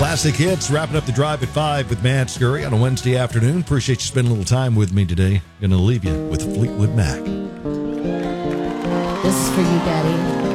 Classic hits, wrapping up the drive at 5 with Matt Scurry on a Wednesday afternoon. Appreciate you spending a little time with me today. Going to leave you with Fleetwood Mac. This is for you, Daddy.